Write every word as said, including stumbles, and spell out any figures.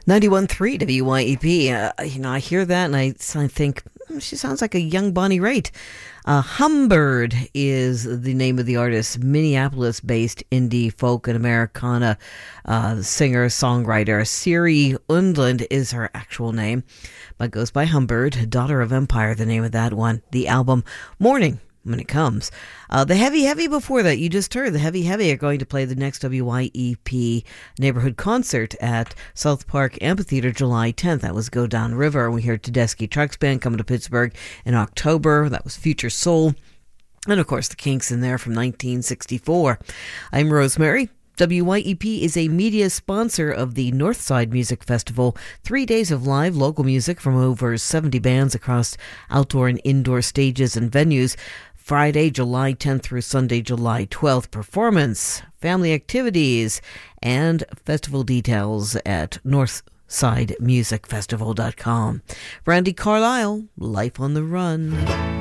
ninety-one point three W Y E P. Uh, you know, I hear that and I, I think, hmm, she sounds like a young Bonnie Raitt. Uh, Humbird is the name of the artist, Minneapolis-based indie folk and Americana uh, singer-songwriter. Siri Undland is her actual name, but goes by Humbird. Daughter of Empire, the name of that one. The album, Morning, when it comes. Uh, the Heavy Heavy before that, you just heard, the Heavy Heavy are going to play the next W Y E P neighborhood concert at South Park Amphitheater July tenth. That was Go Down River. We heard Tedeschi Trucks Band coming to Pittsburgh in October. That was Future Soul. And of course, the Kinks in there from nineteen sixty-four. I'm Rosemary. W Y E P is a media sponsor of the Northside Music Festival. Three days of live local music from over seventy bands across outdoor and indoor stages and venues. Friday, July tenth through Sunday, July twelfth. Performance, family activities, and festival details at northside music festival dot com. Brandy Carlisle, Life on the Run.